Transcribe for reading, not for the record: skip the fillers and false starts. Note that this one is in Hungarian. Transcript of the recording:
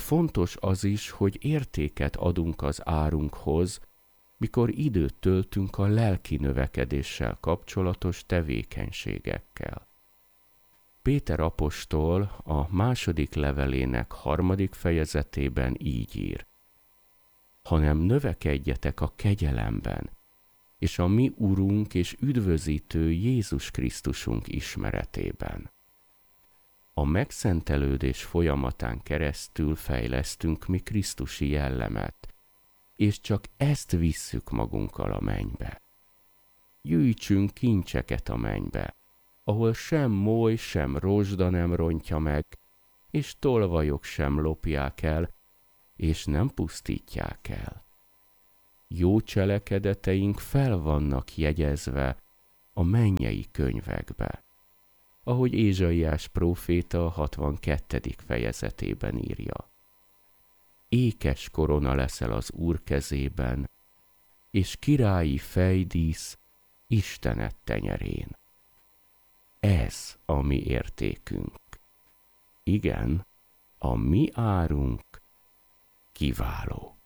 fontos az is, hogy értéket adunk az árunkhoz, mikor időt töltünk a lelki növekedéssel kapcsolatos tevékenységekkel. Péter apostol a második levelének 3. fejezetében így ír: hanem növekedjetek a kegyelemben, és a mi Urunk és Üdvözítő Jézus Krisztusunk ismeretében. A megszentelődés folyamatán keresztül fejlesztünk mi krisztusi jellemet, és csak ezt visszük magunkkal a mennybe. Gyűjtsünk kincseket a mennybe, ahol sem moly, sem rozsda nem rontja meg, és tolvajok sem lopják el, és nem pusztítják el. Jó cselekedeteink fel vannak jegyezve a mennyei könyvekbe, ahogy Ézsaiás próféta a 62. fejezetében írja. Ékes korona leszel az Úr kezében, és királyi fejdísz Istenet tenyerén. Ez a mi értékünk. Igen, a mi árunk kiváló.